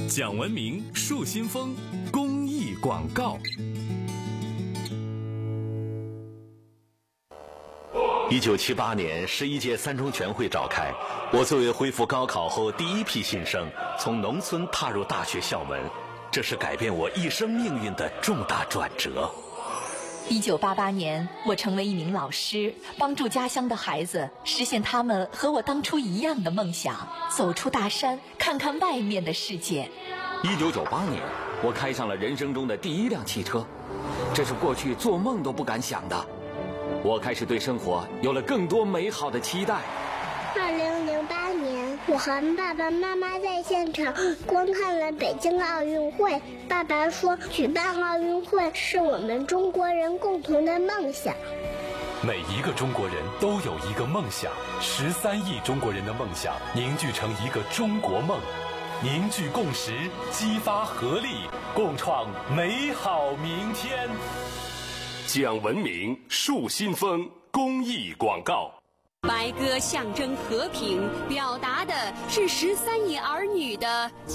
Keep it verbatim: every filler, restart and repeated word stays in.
讲文明树新风公益广告。 一九七八年，十一届三中全会召开，我作为恢复高考后第一批新生，从农村踏入大学校门，这是改变我一生命运的重大转折。 一九八八年，我成为一名老师，帮助家乡的孩子实现他们和我当初一样的梦想，走出大山，看看外面的世界。 一九九八年，我开上了人生中的第一辆汽车，这是过去做梦都不敢想的。我开始对生活有了更多美好的期待。 二零零八年，我和爸爸妈妈在现场观看了北京奥运会。爸爸说，举办奥运会是我们中国人共同的梦想。 每一个中国人都有一个梦想，十三亿中国人的梦想凝聚成一个中国梦，凝聚共识，激发合力，共创美好明天。 讲文明树新风公益广告。 白鸽象征和平，表达的是十三亿儿女的